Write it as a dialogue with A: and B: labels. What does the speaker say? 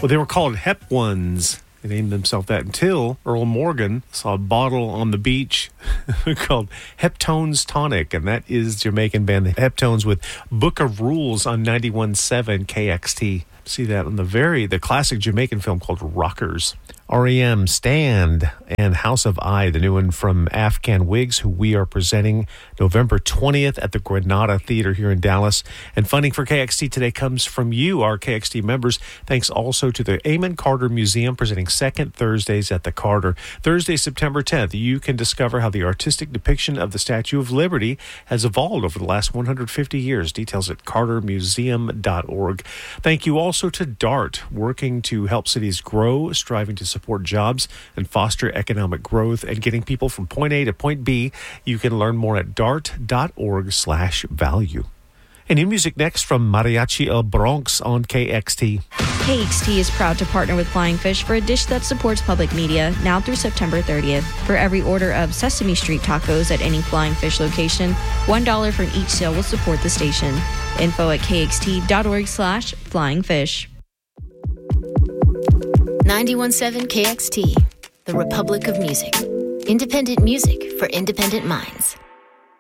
A: Well, they were called Hep Ones. They named themselves that until Earl Morgan saw a bottle on the beach called Heptones Tonic, and that is Jamaican band the Heptones with Book of Rules on 91.7 KXT. See that on the classic Jamaican film called Rockers. REM, Stand, and House of I, the new one from Afghan Wigs, who we are presenting November 20th at the Granada Theater here in Dallas. And funding for KXT today comes from you, our KXT members. Thanks also to the Amon Carter Museum, presenting second Thursdays at the Carter. Thursday, September 10th, you can discover how the artistic depiction of the Statue of Liberty has evolved over the last 150 years. Details at cartermuseum.org. Thank you also to DART, working to help cities grow, striving to support jobs and foster economic growth, and getting people from point A to point B. You can learn more at dart.org/value. And new music next from Mariachi El Bronx on KXT.
B: KXT is proud to partner with Flying Fish for a dish that supports public media now through September 30th. For every order of Sesame Street tacos at any Flying Fish location, $1 from each sale will support the station. Info at kxt.org/flyingfish.
C: 91.7 KXT, the Republic of Music. Independent music for independent minds.